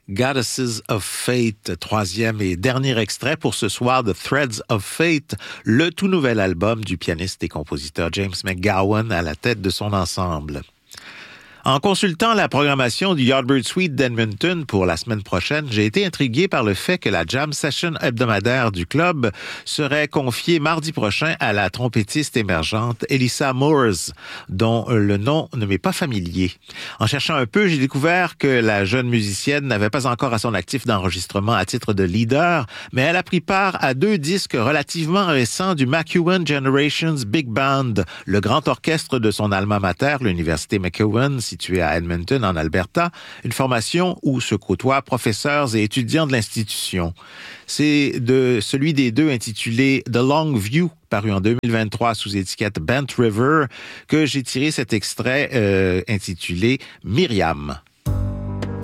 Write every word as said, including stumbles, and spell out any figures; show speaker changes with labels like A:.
A: Goddesses of Fate, troisième et dernier extrait pour ce soir de Threads of Fate, le tout nouvel album du pianiste et compositeur James McGowan à la tête de son ensemble. En consultant la programmation du Yardbird Suite d'Edmonton pour la semaine prochaine, j'ai été intrigué par le fait que la jam session hebdomadaire du club serait confiée mardi prochain à la trompettiste émergente Elissa Moores, dont le nom ne m'est pas familier. En cherchant un peu, j'ai découvert que la jeune musicienne n'avait pas encore à son actif d'enregistrement à titre de leader, mais elle a pris part à deux disques relativement récents du McEwan Generations Big Band, le grand orchestre de son alma mater, l'université McEwan, située à Edmonton, en Alberta, une formation où se côtoient professeurs et étudiants de l'institution. C'est de celui des deux intitulé The Long View, paru en deux mille vingt-trois sous étiquette Bent River, que j'ai tiré cet extrait euh, intitulé Myriam.